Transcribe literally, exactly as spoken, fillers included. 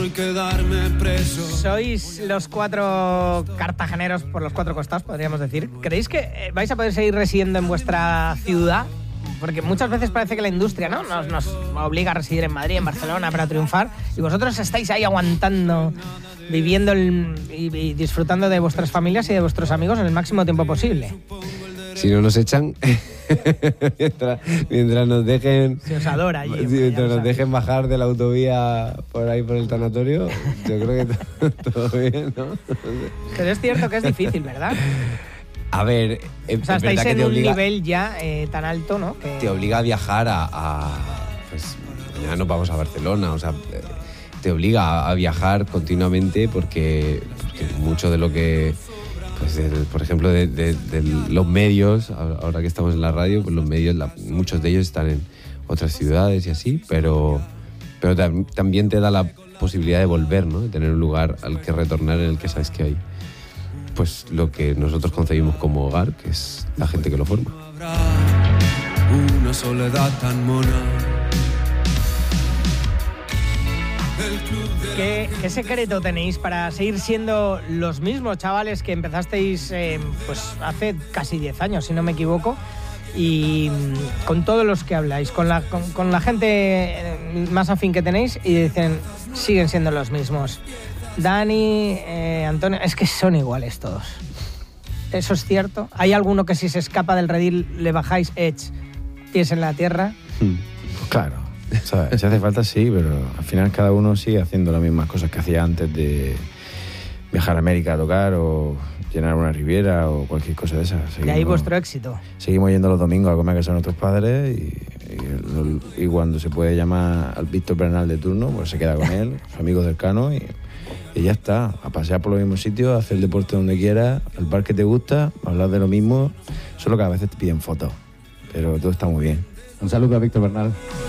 otro y quedarme preso. Sois los cuatro cartageneros por los cuatro costados, podríamos decir. ¿Creéis que vais a poder seguir residiendo en vuestra ciudad? Porque muchas veces parece que la industria, ¿no?, nos, nos obliga a residir en Madrid, en Barcelona, para triunfar. Y vosotros estáis ahí aguantando, viviendo el, y, y disfrutando de vuestras familias y de vuestros amigos en el máximo tiempo posible. Si no nos echan, mientras, mientras nos dejen... Se os adora allí. Mientras nos dejen bajar de la autovía por ahí, por el tanatorio, yo creo que todo bien, ¿no? Pero es cierto que es difícil, ¿verdad? A ver, es, o sea, es estáis verdad que en te un obliga, nivel ya eh, tan alto, ¿no? Que... Te obliga a viajar a... a pues mañana nos vamos a Barcelona, o sea, te obliga a viajar continuamente porque, porque mucho de lo que... Pues de, por ejemplo, de, de, de los medios, ahora que estamos en la radio, pues los medios, la, muchos de ellos están en otras ciudades y así, pero, pero tam, también te da la posibilidad de volver, ¿no? De tener un lugar al que retornar en el que sabes que hay pues lo que nosotros concebimos como hogar, que es la gente que lo forma. Una soledad tan mona. ¿Qué, ¿Qué secreto tenéis para seguir siendo los mismos chavales que empezasteis eh, pues hace casi diez años, si no me equivoco? Y con todos los que habláis, con la, con, con la gente más afín que tenéis, y dicen, siguen siendo los mismos. Dani, eh, Antonio, es que son iguales todos. ¿Eso es cierto? ¿Hay alguno que si se escapa del redil le bajáis edge, pies en la tierra? Pues claro. O sea, si hace falta sí, pero al final cada uno sigue haciendo las mismas cosas que hacía antes de viajar a América a tocar o llenar una riviera o cualquier cosa de esas. Seguimos, de ahí vuestro éxito. Seguimos yendo los domingos a comer a casa de nuestros padres y, y, y cuando se puede llamar al Víctor Bernal de turno, pues se queda con él, su amigo cercano, y, y ya está. A pasear por los mismos sitios, a hacer el deporte donde quieras, al bar que te gusta, a hablar de lo mismo, solo que a veces te piden fotos, pero todo está muy bien. Un saludo a Víctor Bernal.